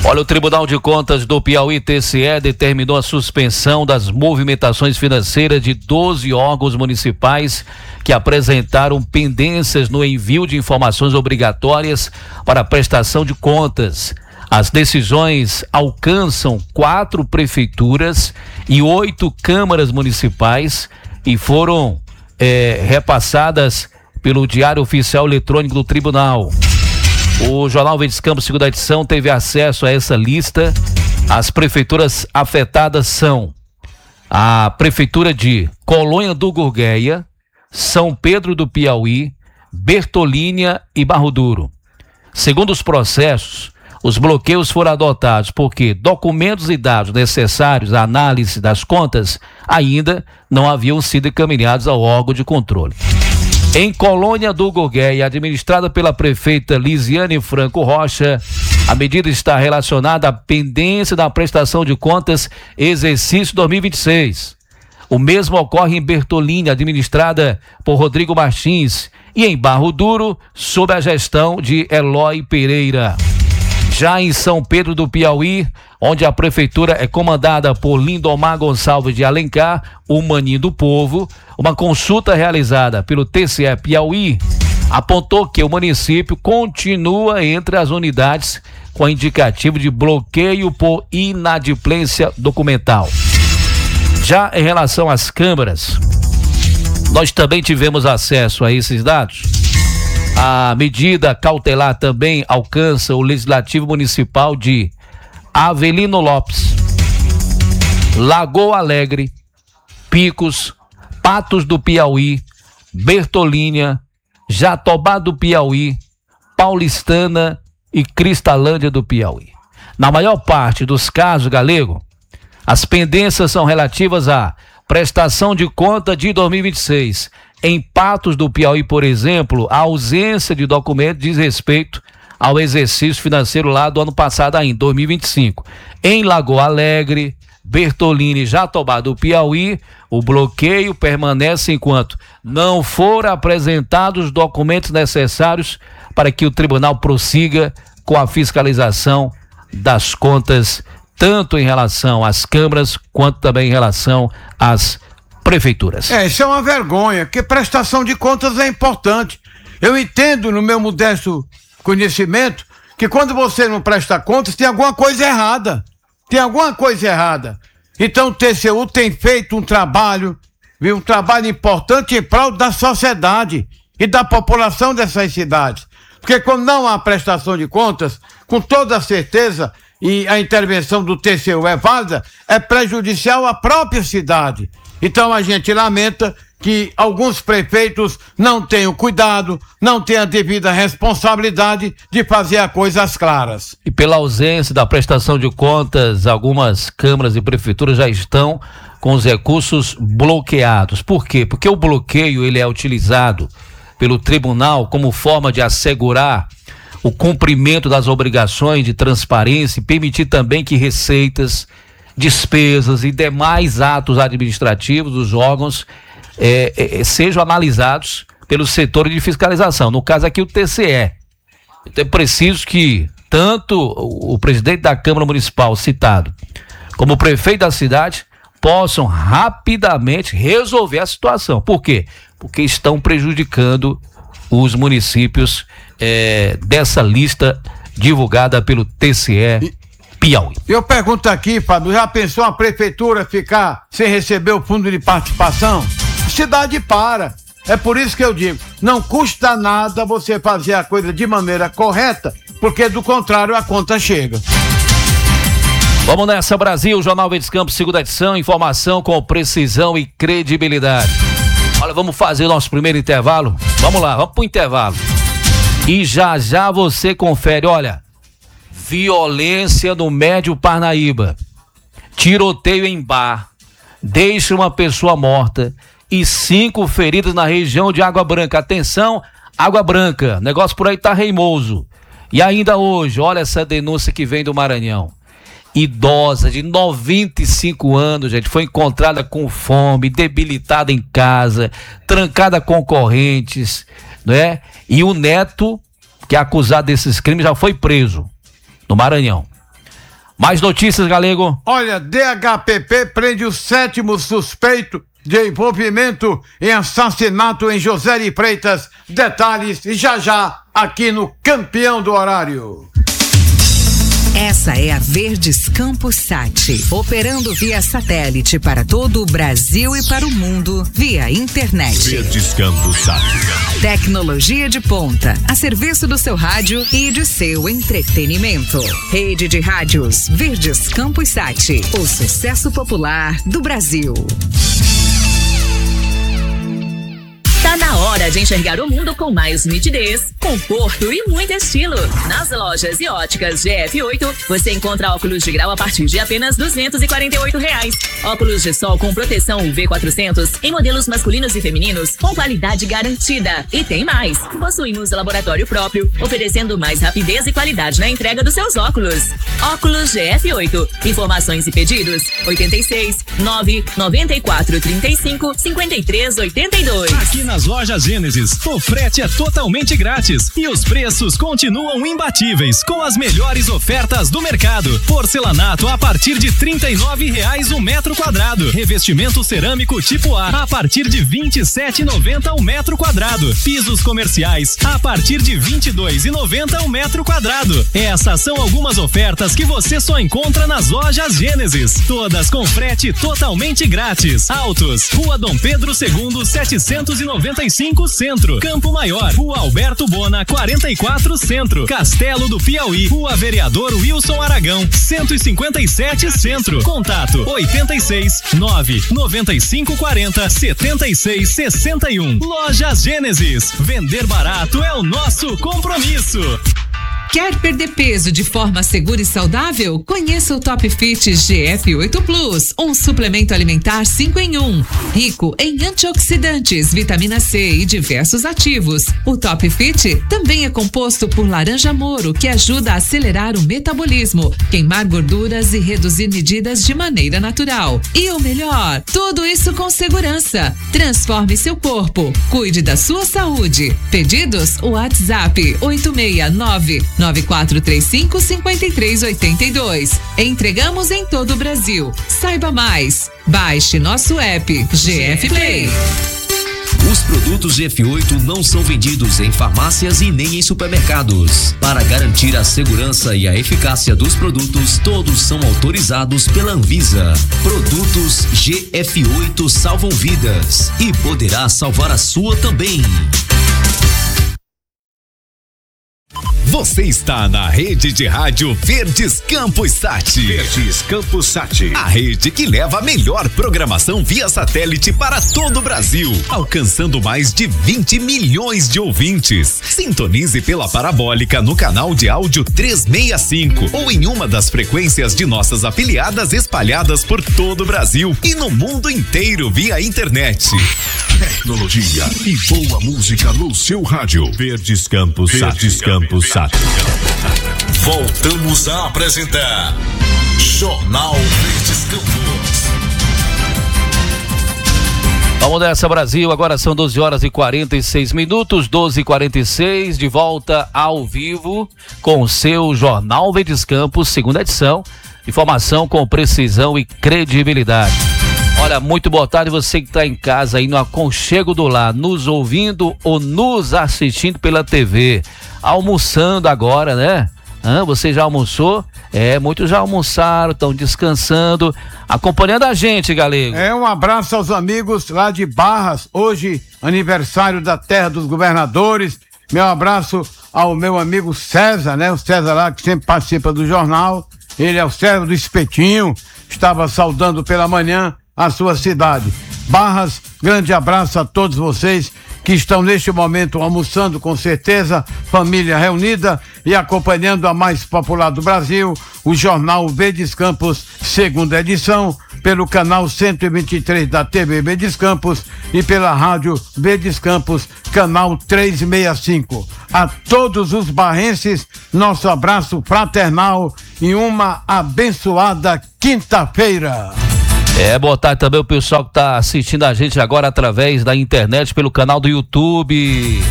Olha, o Tribunal de Contas do Piauí, TCE, determinou a suspensão das movimentações financeiras de 12 órgãos municipais que apresentaram pendências no envio de informações obrigatórias para a prestação de contas. As decisões alcançam 4 prefeituras e 8 câmaras municipais e foram repassadas pelo Diário Oficial Eletrônico do Tribunal. O Jornal Verdes Campos, segunda edição, teve acesso a essa lista. As prefeituras afetadas são a Prefeitura de Colônia do Gurgueia, São Pedro do Piauí, Bertolínia e Barro Duro. Segundo os processos, os bloqueios foram adotados porque documentos e dados necessários à análise das contas ainda não haviam sido encaminhados ao órgão de controle. Em Colônia do Gurgueia, administrada pela prefeita Lisiane Franco Rocha, a medida está relacionada à pendência da prestação de contas exercício 2026. O mesmo ocorre em Bertolínia, administrada por Rodrigo Martins, e em Barro Duro, sob a gestão de Eloy Pereira. Já em São Pedro do Piauí, onde a prefeitura é comandada por Lindomar Gonçalves de Alencar, o Maninho do Povo, uma consulta realizada pelo TCE Piauí apontou que o município continua entre as unidades com indicativo de bloqueio por inadimplência documental. Já em relação às câmaras, nós também tivemos acesso a esses dados. A medida cautelar também alcança o Legislativo Municipal de Avelino Lopes, Lagoa Alegre, Picos, Patos do Piauí, Bertolínia, Jatobá do Piauí, Paulistana e Cristalândia do Piauí. Na maior parte dos casos, Galego, as pendências são relativas à prestação de conta de 2026. Em Patos do Piauí, por exemplo, a ausência de documento diz respeito ao exercício financeiro lá do ano passado ainda, 2025. Em Lagoa Alegre, Bertolina e Jatobá do Piauí, o bloqueio permanece enquanto não forem apresentados os documentos necessários para que o tribunal prossiga com a fiscalização das contas, tanto em relação às câmaras quanto também em relação às prefeituras. Isso é uma vergonha, porque prestação de contas é importante. Eu entendo, no meu modesto conhecimento, que quando você não presta contas, tem alguma coisa errada. Tem alguma coisa errada. Então o TCU tem feito um trabalho importante em prol da sociedade e da população dessas cidades. Porque quando não há prestação de contas, com toda certeza, e a intervenção do TCU é válida, é prejudicial à própria cidade. Então a gente lamenta que alguns prefeitos não tenham cuidado, não tenham a devida responsabilidade de fazer as coisas claras. E pela ausência da prestação de contas, algumas câmaras e prefeituras já estão com os recursos bloqueados. Por quê? Porque o bloqueio ele é utilizado pelo tribunal como forma de assegurar o cumprimento das obrigações de transparência e permitir também que receitas, despesas e demais atos administrativos dos órgãos sejam analisados pelo setor de fiscalização, no caso aqui o TCE. Então é preciso que tanto o presidente da Câmara Municipal citado, como o prefeito da cidade, possam rapidamente resolver a situação. Por quê? Porque estão prejudicando os municípios dessa lista divulgada pelo TCE Piauí. Eu pergunto aqui, Fábio, já pensou a prefeitura ficar sem receber o fundo de participação? A cidade para. É por isso que eu digo, não custa nada você fazer a coisa de maneira correta, porque do contrário a conta chega. Vamos nessa, Brasil, Jornal Verdes Campos, segunda edição, informação com precisão e credibilidade. Olha, vamos fazer o nosso primeiro intervalo? Vamos lá, vamos pro intervalo. E já já você confere, olha, violência no Médio Parnaíba, tiroteio em bar, deixa uma pessoa morta e 5 feridas na região de Água Branca. Atenção, Água Branca, negócio por aí tá reimoso. E ainda hoje, olha essa denúncia que vem do Maranhão. Idosa de 95 anos, gente, foi encontrada com fome, debilitada em casa, trancada com correntes, né? E o neto, que é acusado desses crimes, já foi preso no Maranhão. Mais notícias, Galego. Olha, DHPP prende o 7º suspeito de envolvimento em assassinato em José de Freitas. Detalhes já aqui no Campeão do Horário. Essa é a Verdes Campos Sat, operando via satélite para todo o Brasil e para o mundo via internet. Verdes Campos Sat. Tecnologia de ponta, a serviço do seu rádio e de seu entretenimento. Rede de rádios Verdes Campos Sat, o sucesso popular do Brasil. Tá na hora de enxergar o mundo com mais nitidez, conforto e muito estilo. Nas lojas e óticas GF8, você encontra óculos de grau a partir de apenas R$248. Óculos de sol com proteção UV400 em modelos masculinos e femininos com qualidade garantida. E tem mais, possuímos laboratório próprio, oferecendo mais rapidez e qualidade na entrega dos seus óculos. Óculos GF8. Informações e pedidos 86 994 35 53 82. Aqui nas lojas Gênesis, o frete é totalmente grátis e os preços continuam imbatíveis com as melhores ofertas do mercado. Porcelanato a partir de R$39 o metro quadrado. Revestimento cerâmico tipo A partir de R$27,90 o metro quadrado. Pisos comerciais a partir de R$22,90 o metro quadrado. Essas são algumas ofertas que você só encontra nas lojas Gênesis. Todas com frete totalmente grátis. Autos, Rua Dom Pedro II, 795 Centro. Campo Maior, Rua Alberto Bona, 44 Centro. Castelo do Piauí, Rua Vereador Wilson Aragão, 157 Centro. Contato 86 995 40 76 61. Lojas Gênesis. Vender barato é o nosso compromisso. Quer perder peso de forma segura e saudável? Conheça o Top Fit GF8 Plus, um suplemento alimentar 5 em 1, rico em antioxidantes, vitamina C e diversos ativos. O Top Fit também é composto por laranja moro, que ajuda a acelerar o metabolismo, queimar gorduras e reduzir medidas de maneira natural. E o melhor, tudo isso com segurança. Transforme seu corpo, cuide da sua saúde. Pedidos? WhatsApp 869-9435-5382. Entregamos em todo o Brasil. Saiba mais. Baixe nosso app GF Play. Os produtos GF8 não são vendidos em farmácias e nem em supermercados. Para garantir a segurança e a eficácia dos produtos, todos são autorizados pela Anvisa. Produtos GF8 salvam vidas e poderá salvar a sua também. Você está na rede de rádio Verdes Campos Sat. Verdes Campos Sat. A rede que leva a melhor programação via satélite para todo o Brasil, alcançando mais de 20 milhões de ouvintes. Sintonize pela parabólica no canal de áudio 365 ou em uma das frequências de nossas afiliadas espalhadas por todo o Brasil e no mundo inteiro via internet. Tecnologia e boa música no seu rádio. Verdes Campos Sat. Verdes Campos Sat. Voltamos a apresentar Jornal Verdes Campos. Vamos nessa, Brasil. Agora são 12h46, 12h46, de volta ao vivo com o seu Jornal Verdes Campos, segunda edição. Informação com precisão e credibilidade. Olha, muito boa tarde, você que está em casa aí no aconchego do lar, nos ouvindo ou nos assistindo pela TV, almoçando agora, né? Você já almoçou? Muitos já almoçaram, estão descansando, acompanhando a gente, Galego. Um abraço aos amigos lá de Barras, hoje aniversário da Terra dos Governadores. Meu abraço ao meu amigo César, né? O César lá que sempre participa do jornal, ele é o César do Espetinho, estava saudando pela manhã a sua cidade. Barras, grande abraço a todos vocês que estão neste momento almoçando, com certeza, família reunida e acompanhando a mais popular do Brasil, o Jornal Verdes Campos, segunda edição, pelo canal 123 da TV Verdes Campos e pela rádio Verdes Campos, canal 365. A todos os barrenses, nosso abraço fraternal e uma abençoada quinta-feira. Boa tarde também o pessoal que está assistindo a gente agora através da internet, pelo canal do YouTube.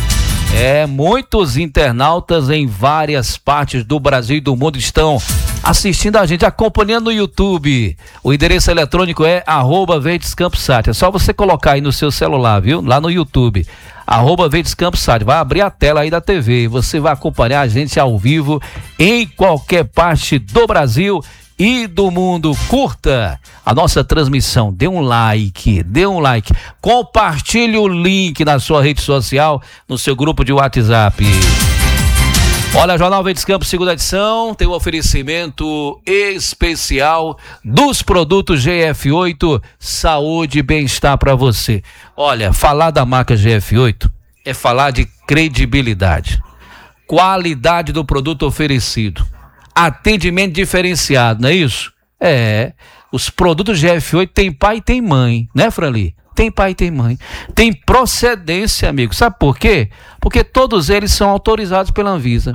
Muitos internautas em várias partes do Brasil e do mundo estão assistindo a gente, acompanhando no YouTube. O endereço eletrônico é @verdescamposat. É só você colocar aí no seu celular, viu? Lá no YouTube. @verdescamposat. Vai abrir a tela aí da TV. Você vai acompanhar a gente ao vivo em qualquer parte do Brasil e do mundo. Curta a nossa transmissão, dê um like, compartilhe o link na sua rede social, no seu grupo de WhatsApp. Olha, Jornal Verdes Campos, segunda edição, tem um oferecimento especial dos produtos GF8, saúde e bem-estar para você. Olha, falar da marca GF8 é falar de credibilidade, qualidade do produto oferecido, atendimento diferenciado, não é isso? Os produtos GF8 tem pai e tem mãe, né, Franli? Tem pai e tem mãe. Tem procedência, amigo. Sabe por quê? Porque todos eles são autorizados pela Anvisa.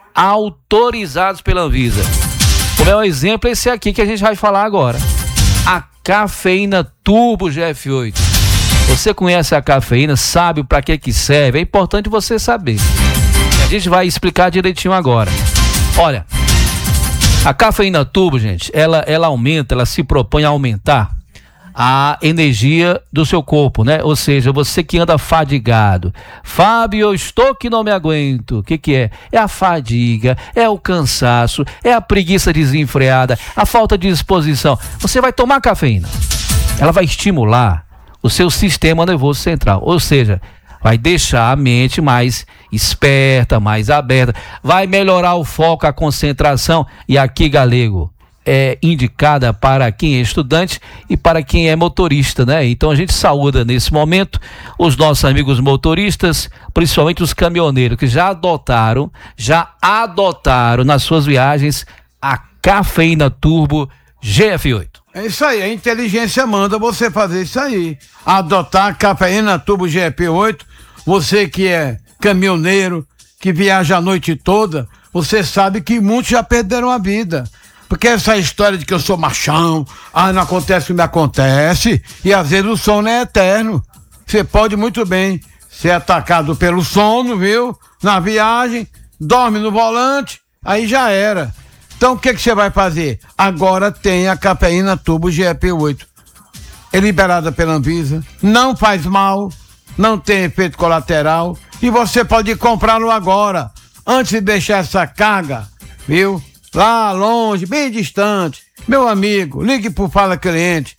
O meu exemplo é esse aqui que a gente vai falar agora. A cafeína Turbo GF8. Você conhece a cafeína, sabe para que serve. É importante você saber. A gente vai explicar direitinho agora. Olha, a cafeína Turbo, gente, ela aumenta, ela se propõe a aumentar a energia do seu corpo, né? Ou seja, você que anda fadigado. Fábio, eu estou que não me aguento. O que é? É a fadiga, é o cansaço, é a preguiça desenfreada, a falta de disposição. Você vai tomar cafeína. Ela vai estimular o seu sistema nervoso central. Ou seja, vai deixar a mente mais esperta, mais aberta. Vai melhorar o foco, a concentração. E aqui, galego, é indicada para quem é estudante e para quem é motorista, né? Então a gente saúda nesse momento os nossos amigos motoristas, principalmente os caminhoneiros que já adotaram nas suas viagens a cafeína Turbo GF8. É isso aí, a inteligência manda você fazer isso aí, adotar a cafeína Turbo GF8. Você que é caminhoneiro, que viaja a noite toda, você sabe que muitos já perderam a vida. Porque essa história de que eu sou machão, não acontece o que me acontece, e às vezes o sono é eterno. Você pode muito bem ser atacado pelo sono, viu? Na viagem, dorme no volante, aí já era. Então o que você vai fazer? Agora tem a cafeína Turbo GF8. É liberada pela Anvisa, não faz mal, não tem efeito colateral, e você pode comprá-lo agora, antes de deixar essa carga, viu? Lá longe, bem distante. Meu amigo, ligue pro Fala Cliente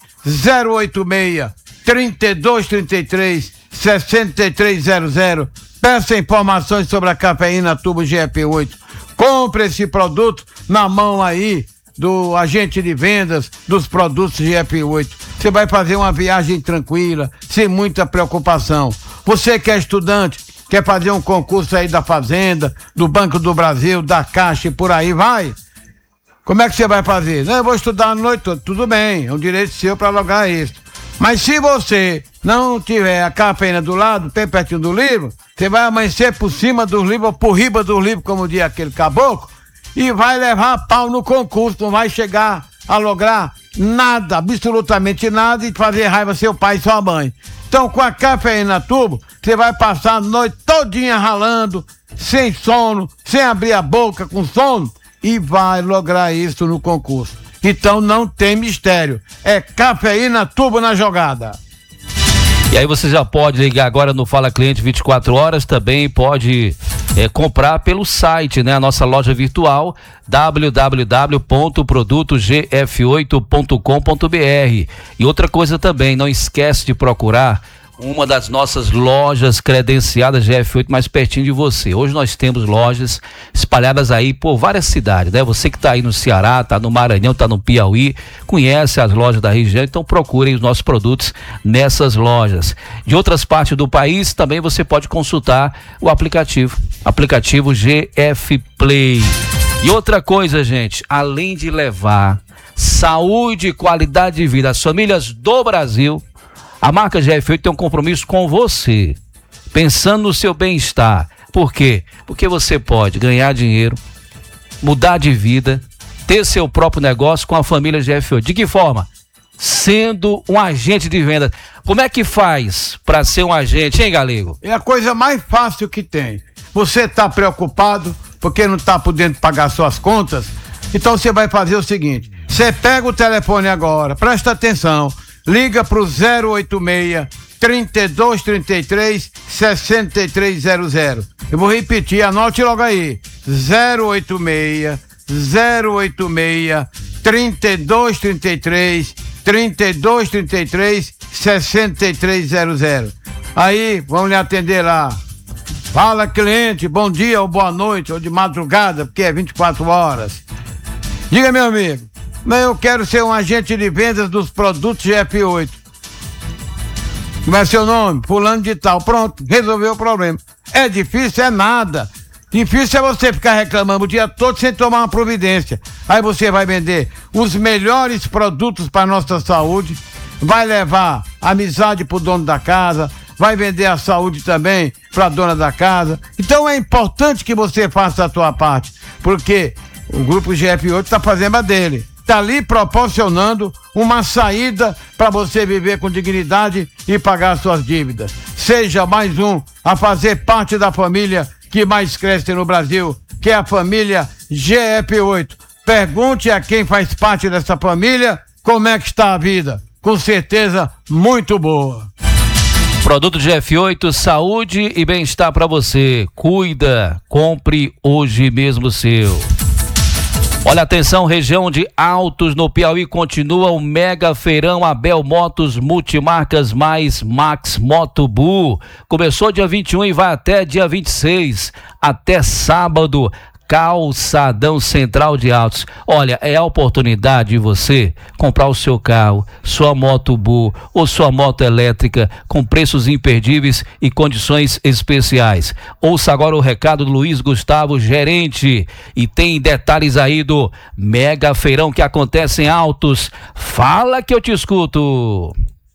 086-3233-6300. Peça informações sobre a cafeína Turbo GF8. Compre esse produto na mão aí do agente de vendas dos produtos GF8. Você vai fazer uma viagem tranquila, sem muita preocupação. Você que é estudante, quer fazer um concurso aí da Fazenda, do Banco do Brasil, da Caixa e por aí vai. Como é que você vai fazer? Não, eu vou estudar a noite toda. Tudo bem, é um direito seu para logar isso. Mas se você não tiver a cafeína do lado, bem pertinho do livro, você vai amanhecer por cima do livro, ou por riba do livro, como diz aquele caboclo, e vai levar pau no concurso, não vai chegar a lograr nada, absolutamente nada, e fazer raiva seu pai e sua mãe. Então, com a cafeína Turbo, você vai passar a noite todinha ralando, sem sono, sem abrir a boca, com sono, e vai lograr isso no concurso. Então não tem mistério, é cafeína Turbo na jogada. E aí você já pode ligar agora no Fala Cliente 24 horas, também pode comprar pelo site, né? A nossa loja virtual www.produtosgf8.com.br. E outra coisa também, não esquece de procurar uma das nossas lojas credenciadas GF8 mais pertinho de você. Hoje nós temos lojas espalhadas aí por várias cidades, né? Você que está aí no Ceará, está no Maranhão, está no Piauí, conhece as lojas da região, então procurem os nossos produtos nessas lojas. De outras partes do país, também você pode consultar o aplicativo GF Play. E outra coisa, gente, além de levar saúde e qualidade de vida às famílias do Brasil, a marca GF8 tem um compromisso com você, pensando no seu bem-estar. Por quê? Porque você pode ganhar dinheiro, mudar de vida, ter seu próprio negócio com a família GF8. De que forma? sendo um agente de vendas. Como é que faz para ser um agente, hein, Galego? É a coisa mais fácil que tem. Você está preocupado porque não está podendo pagar suas contas, então você vai fazer o seguinte: você pega o telefone agora, presta atenção, liga pro 086 3233 6300. Eu vou repetir, anote logo aí: 086 3233 6300. Aí vamos lhe atender lá. Fala, cliente, bom dia ou boa noite ou de madrugada, porque é 24 horas. Diga, meu amigo, mas eu quero ser um agente de vendas dos produtos GF8. Como é seu nome? Fulano de tal. Pronto, resolveu o problema. É difícil? É nada. Difícil é você ficar reclamando o dia todo sem tomar uma providência. Aí você vai vender os melhores produtos para nossa saúde, vai levar amizade pro dono da casa, vai vender a saúde também para a dona da casa. Então é importante que você faça a sua parte, porque o Grupo GF8 está fazendo a dele. Está ali proporcionando uma saída para você viver com dignidade e pagar suas dívidas. Seja mais um a fazer parte da família que mais cresce no Brasil, que é a família GF8. Pergunte a quem faz parte dessa família como é que está a vida. Com certeza, muito boa. Produto GF8, saúde e bem-estar para você. Cuida, compre hoje mesmo o seu. Olha, atenção, região de Altos, no Piauí, continua o mega feirão Abel Motos Multimarcas mais Max Moto Bull. Começou dia 21 e vai até dia 26, até sábado. Calçadão Central de Altos. Olha, é a oportunidade de você comprar o seu carro, sua moto Bull ou sua moto elétrica com preços imperdíveis e condições especiais. Ouça agora o recado do Luiz Gustavo, gerente, e tem detalhes aí do mega feirão que acontece em Altos. Fala que eu te escuto.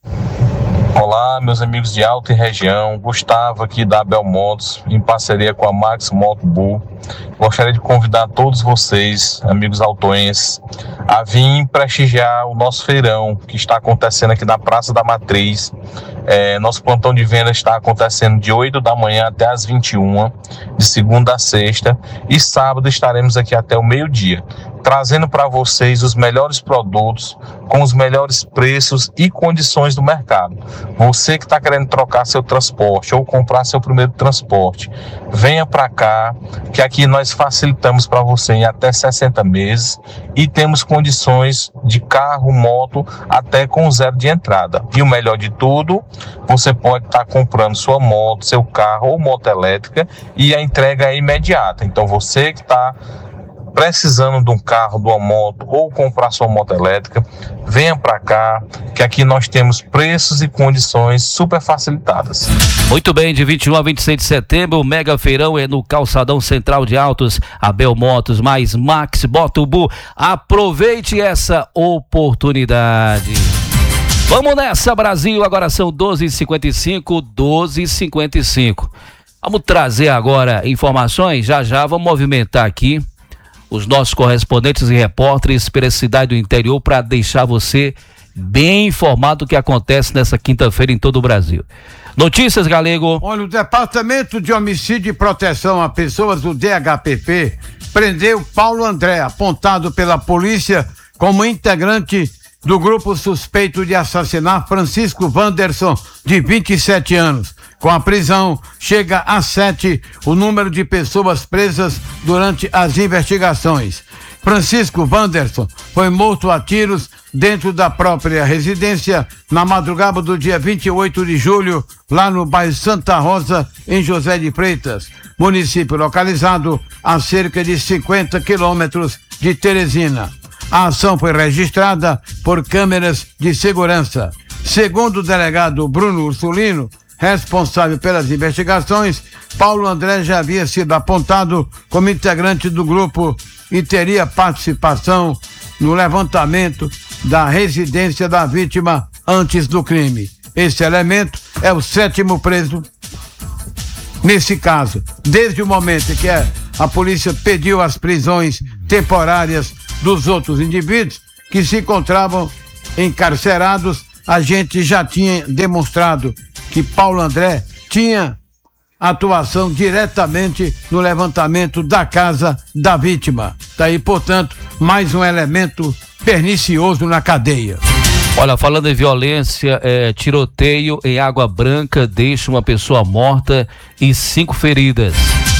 Olá, meus amigos de Alta e região, Gustavo aqui da Abel Motos, em parceria com a Max Moto Bull. Gostaria de convidar todos vocês, amigos autoenses, a vir prestigiar o nosso feirão que está acontecendo aqui na Praça da Matriz. Nosso plantão de venda está acontecendo de 8 da manhã até as 21, de segunda a sexta, e sábado estaremos aqui até o meio-dia, trazendo para vocês os melhores produtos com os melhores preços e condições do mercado. Você que está querendo trocar seu transporte ou comprar seu primeiro transporte, venha para cá, que aqui nós facilitamos para você em até 60 meses e temos condições de carro, moto, até com zero de entrada. E o melhor de tudo, você pode estar comprando sua moto, seu carro ou moto elétrica e a entrega é imediata. Então você que está precisando de um carro, de uma moto ou comprar sua moto elétrica, venha para cá, que aqui nós temos preços e condições super facilitadas. Muito bem, de 21 a 26 de setembro, o mega feirão é no Calçadão Central de Altos, Abel Motos mais Max Moto Bull. Aproveite essa oportunidade. Vamos nessa, Brasil, agora são 12h55. Vamos trazer agora informações, já vamos movimentar aqui os nossos correspondentes e repórteres pela cidade do interior para deixar você bem informado do que acontece nessa quinta-feira em todo o Brasil. Notícias, Galego. Olha, o Departamento de Homicídio e Proteção a Pessoas do DHPP prendeu Paulo André, apontado pela polícia como integrante do grupo suspeito de assassinar Francisco Wanderson, de 27 anos. Com a prisão, chega a 7 o número de pessoas presas durante as investigações. Francisco Wanderson foi morto a tiros dentro da própria residência na madrugada do dia 28 de julho, lá no bairro Santa Rosa, em José de Freitas, município localizado a cerca de 50 quilômetros de Teresina. A ação foi registrada por câmeras de segurança. Segundo o delegado Bruno Ursulino, responsável pelas investigações, Paulo André já havia sido apontado como integrante do grupo e teria participação no levantamento da residência da vítima antes do crime. Esse elemento é o 7º preso nesse caso, desde o momento em que a polícia pediu as prisões temporárias dos outros indivíduos que se encontravam encarcerados, a gente já tinha demonstrado que Paulo André tinha atuação diretamente no levantamento da casa da vítima. Daí, portanto, mais um elemento pernicioso na cadeia. Olha, falando em violência, tiroteio em Água Branca deixa uma pessoa morta e 5 feridas.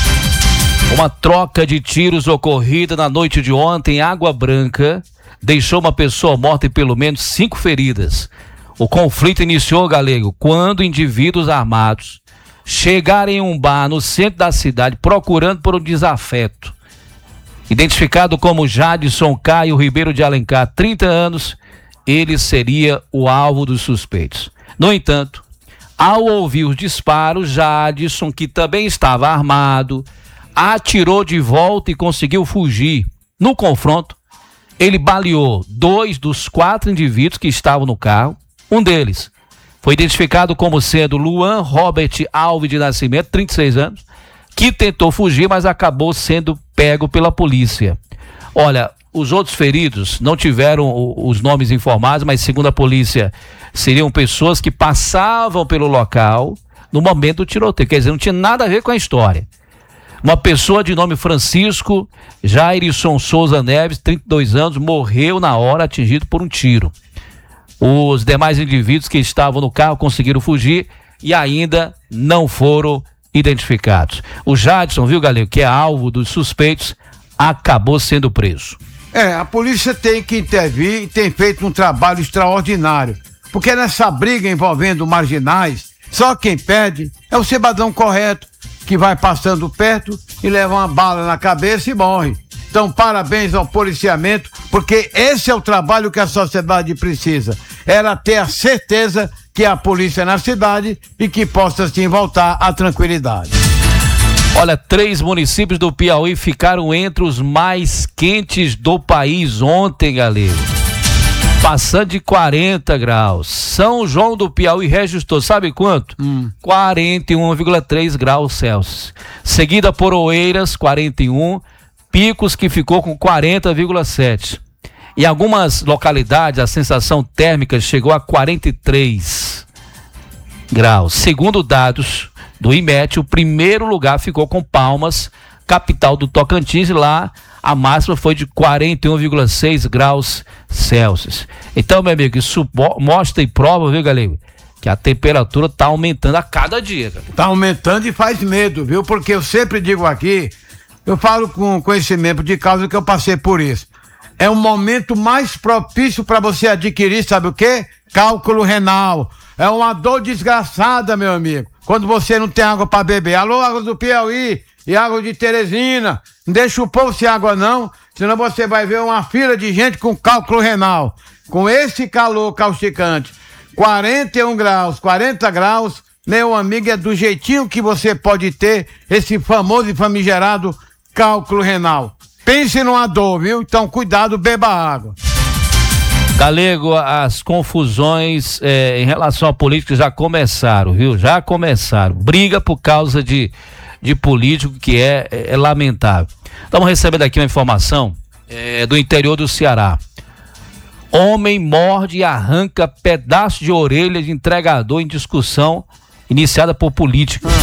Uma troca de tiros ocorrida na noite de ontem em Água Branca deixou uma pessoa morta e pelo menos 5 feridas. O conflito iniciou, Galego, quando indivíduos armados chegaram em um bar no centro da cidade procurando por um desafeto. Identificado como Jadson Caio Ribeiro de Alencar, 30 anos, ele seria o alvo dos suspeitos. No entanto, ao ouvir os disparos, Jadson, que também estava armado, atirou de volta e conseguiu fugir. No confronto, ele baleou 2 dos 4 indivíduos que estavam no carro. Um deles foi identificado como sendo Luan Robert Alves de Nascimento, 36 anos, que tentou fugir, mas acabou sendo pego pela polícia. Olha, os outros feridos não tiveram os nomes informados, mas segundo a polícia, seriam pessoas que passavam pelo local no momento do tiroteio. Quer dizer, não tinha nada a ver com a história. Uma pessoa de nome Francisco Jairson Souza Neves, 32 anos, morreu na hora atingido por um tiro. Os demais indivíduos que estavam no carro conseguiram fugir e ainda não foram identificados. O Jadson, viu, Galego, que é alvo dos suspeitos, acabou sendo preso. A polícia tem que intervir e tem feito um trabalho extraordinário, porque nessa briga envolvendo marginais, só quem perde é o cidadão correto, que vai passando perto e leva uma bala na cabeça e morre. Então, parabéns ao policiamento, porque esse é o trabalho que a sociedade precisa. Ela ter a certeza que há polícia na cidade e que possa, sim, voltar à tranquilidade. Olha, 3 municípios do Piauí ficaram entre os mais quentes do país ontem, galera. Passando de 40 graus. São João do Piauí registrou, sabe quanto? 41,3 graus Celsius. Seguida por Oeiras, 41. Picos, que ficou com 40,7. Em algumas localidades, a sensação térmica chegou a 43 graus. Segundo dados do IMET, o primeiro lugar ficou com Palmas, capital do Tocantins, e lá a máxima foi de 41,6 graus Celsius. Então, meu amigo, isso mostra e prova, viu, galera, que a temperatura está aumentando a cada dia. Está aumentando e faz medo, viu? Porque eu sempre digo aqui, eu falo com conhecimento de causa que eu passei por isso. É um momento mais propício para você adquirir, sabe o quê? Cálculo renal. É uma dor desgraçada, meu amigo, quando você não tem água para beber. Alô, água do Piauí e água de Teresina. Não deixa o povo sem água não, senão você vai ver uma fila de gente com cálculo renal. Com esse calor causticante, 41 graus, 40 graus, meu amigo, é do jeitinho que você pode ter esse famoso e famigerado cálculo renal. Pense numa dor, viu? Então, cuidado, beba água. Galego, as confusões em relação à política já começaram, viu? Já começaram. Briga por causa de político, que é lamentável. Estamos recebendo aqui uma informação do interior do Ceará. Homem morde e arranca pedaço de orelha de entregador em discussão iniciada por políticos.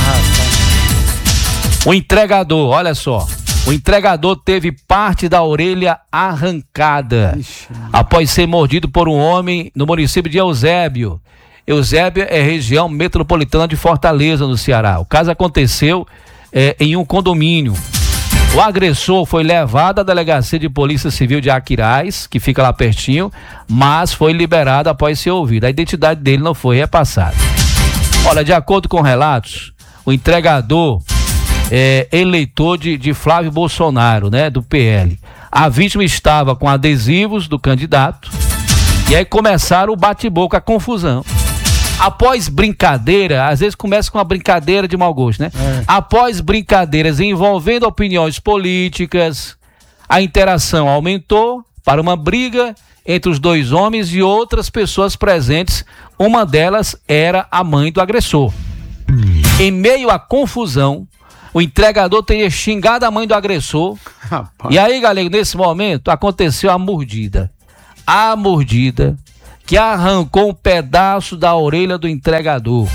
O entregador, olha só. O entregador teve parte da orelha arrancada após ser mordido por um homem no município de Eusébio. Eusébio é região metropolitana de Fortaleza, no Ceará. O caso aconteceu em um condomínio. O agressor foi levado à delegacia de polícia civil de Aquiraz, que fica lá pertinho, mas foi liberado após ser ouvido. A identidade dele não foi repassada. Olha, de acordo com relatos, o entregador eleitor de Flávio Bolsonaro, né, do PL. A vítima estava com adesivos do candidato e aí começaram o bate-boca, a confusão. Após brincadeira, às vezes começa com uma brincadeira de mau gosto, né? Após brincadeiras envolvendo opiniões políticas, a interação aumentou para uma briga entre os dois homens e outras pessoas presentes. Uma delas era a mãe do agressor. Em meio à confusão, o entregador teria xingado a mãe do agressor. Rapaz. E aí, galera, nesse momento aconteceu a mordida. A mordida que arrancou um pedaço da orelha do entregador.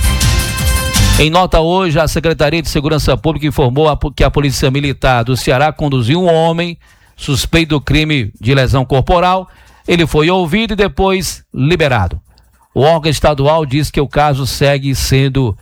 Em nota hoje, a Secretaria de Segurança Pública informou que a Polícia Militar do Ceará conduziu um homem suspeito do crime de lesão corporal. Ele foi ouvido e depois liberado. O órgão estadual diz que o caso segue sendo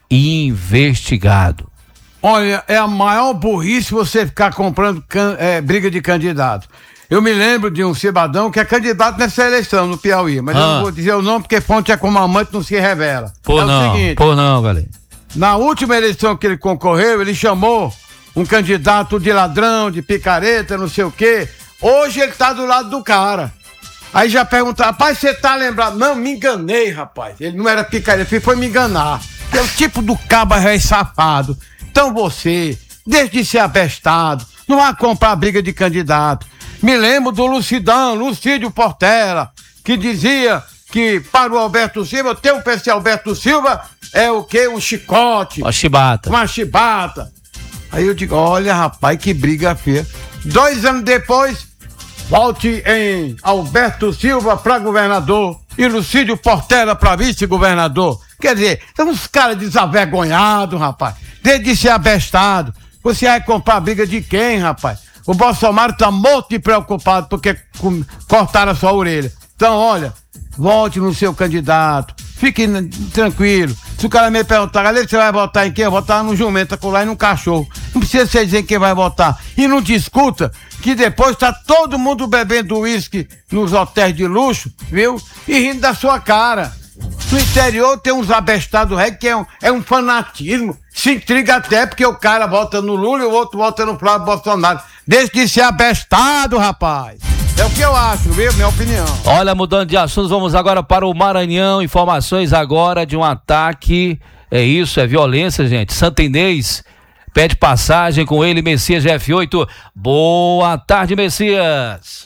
investigado. Olha, é a maior burrice você ficar comprando briga de candidato. Eu me lembro de um cidadão que é candidato nessa eleição no Piauí, mas eu não vou dizer o nome porque fonte é como amante, não se revela. Por não, galera. Na última eleição que ele concorreu, ele chamou um candidato de ladrão, de picareta, não sei o quê. Hoje ele tá do lado do cara. Aí já pergunta, rapaz, você tá lembrado? Não, me enganei, rapaz. Ele não era picareta, ele foi me enganar. É o tipo do caba rei safado. Então você, desde de ser abestado, não vai comprar briga de candidato. Me lembro do Lucídio Portela, que dizia que para o Alberto Silva, ter um PC Alberto Silva é o quê? Um chicote. Uma chibata. Uma chibata. Aí eu digo, olha, rapaz, que briga feia. 2 anos depois, volte em Alberto Silva para governador e Lucídio Portela para vice-governador. Quer dizer, são uns caras desavergonhados, rapaz. Desde de ser abestado. Você vai comprar briga de quem, rapaz? O Bolsonaro tá morto e preocupado porque cortaram a sua orelha. Então, olha, volte no seu candidato. Fique tranquilo. Se o cara me perguntar, galera, você vai votar em quem? Eu vou votar no jumento, colar e no cachorro. Não precisa você dizer quem vai votar. E não discuta que depois tá todo mundo bebendo uísque nos hotéis de luxo, viu? E rindo da sua cara. No interior tem uns abestados que é um fanatismo. Se intriga até porque o cara vota no Lula e o outro vota no Flávio Bolsonaro. Deixa de ser abestado, rapaz. É o que eu acho, viu? Minha opinião. Olha, mudando de assuntos, vamos agora para o Maranhão. Informações agora de um ataque. É isso, é violência, gente. Santa Inês pede passagem com ele, Messias F8. Boa tarde, Messias.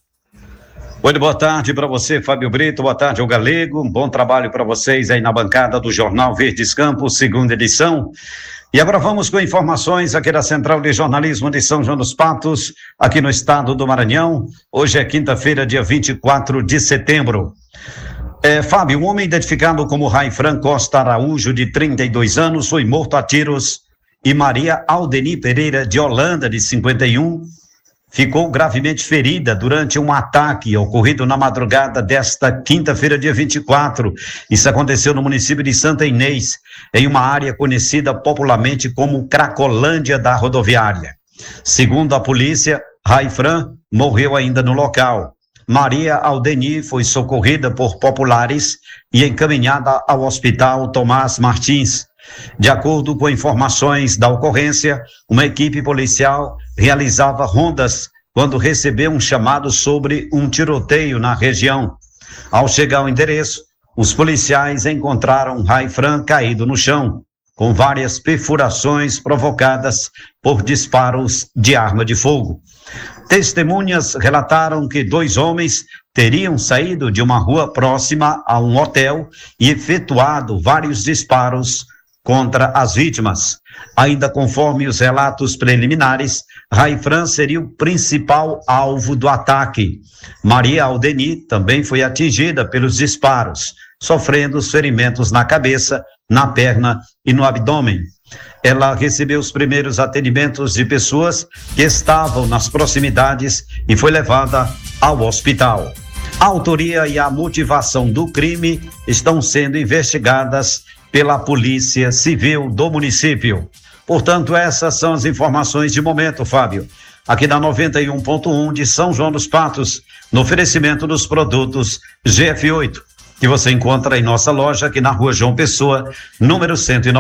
Oi, boa tarde para você, Fábio Brito. Boa tarde ao Galego. Um bom trabalho para vocês aí na bancada do Jornal Verdes Campos, segunda edição. E agora vamos com informações aqui da Central de Jornalismo de São João dos Patos, aqui no estado do Maranhão. Hoje é quinta-feira, dia 24 de setembro. Fábio, um homem identificado como Raifran Costa Araújo, de 32 anos, foi morto a tiros, e Maria Aldeni Pereira de Holanda, de 51, ficou gravemente ferida durante um ataque ocorrido na madrugada desta quinta-feira, dia 24. Isso aconteceu no município de Santa Inês, em uma área conhecida popularmente como Cracolândia da rodoviária. Segundo a polícia, Raifran morreu ainda no local. Maria Aldeni foi socorrida por populares e encaminhada ao Hospital Tomás Martins. De acordo com informações da ocorrência, uma equipe policial realizava rondas quando recebeu um chamado sobre um tiroteio na região. Ao chegar ao endereço, os policiais encontraram Raifran caído no chão, com várias perfurações provocadas por disparos de arma de fogo. Testemunhas relataram que 2 homens teriam saído de uma rua próxima a um hotel e efetuado vários disparos contra as vítimas. Ainda conforme os relatos preliminares, Raifran seria o principal alvo do ataque. Maria Aldeni também foi atingida pelos disparos, sofrendo os ferimentos na cabeça, na perna e no abdômen. Ela recebeu os primeiros atendimentos de pessoas que estavam nas proximidades e foi levada ao hospital. A autoria e a motivação do crime estão sendo investigadas pela Polícia Civil do município. Portanto, essas são as informações de momento, Fábio. Aqui na 91.1 de São João dos Patos, no oferecimento dos produtos GF8, que você encontra em nossa loja aqui na Rua João Pessoa, número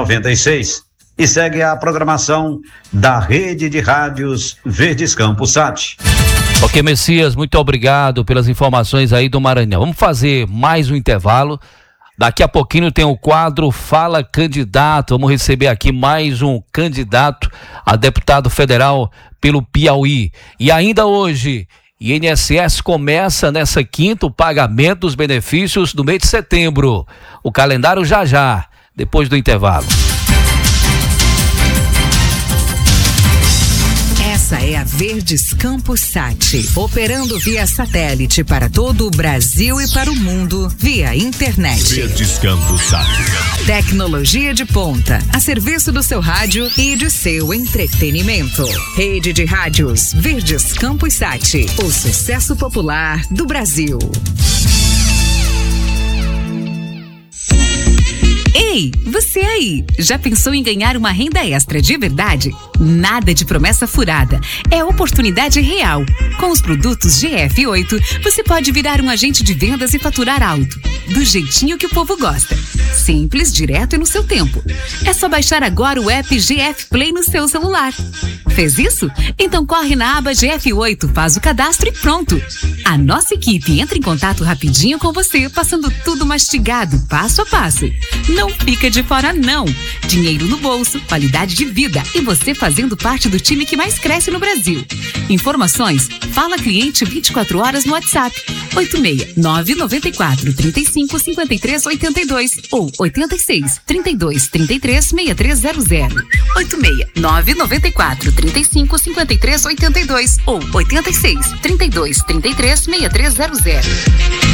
196. E segue a programação da Rede de Rádios Verdes Campos Sat. Ok, Messias, muito obrigado pelas informações aí do Maranhão. Vamos fazer mais um intervalo. Daqui a pouquinho tem o quadro Fala Candidato. Vamos receber aqui mais um candidato a deputado federal pelo Piauí. E ainda hoje, INSS começa nessa quinta o pagamento dos benefícios do mês de setembro. O calendário já, depois do intervalo. Essa é a Verdes Campos Sat, operando via satélite para todo o Brasil e para o mundo via internet. Verdes Campos Sat. Tecnologia de ponta, a serviço do seu rádio e de seu entretenimento. Rede de rádios Verdes Campos Sat, o sucesso popular do Brasil. Ei, você aí, já pensou em ganhar uma renda extra de verdade? Nada de promessa furada, é oportunidade real. Com os produtos GF8, você pode virar um agente de vendas e faturar alto, do jeitinho que o povo gosta. Simples, direto e no seu tempo. É só baixar agora o app GF Play no seu celular. Fez isso? Então corre na aba GF8, faz o cadastro e pronto. A nossa equipe entra em contato rapidinho com você, passando tudo mastigado, passo a passo. Não fica de fora não. Dinheiro no bolso, qualidade de vida e você fazendo parte do time que mais cresce no Brasil. Informações? Fala cliente 24 horas no WhatsApp 86 994 35 53 82 ou 86 32 33 6300. 86 994 35 53 82 ou 86 32 33 6300.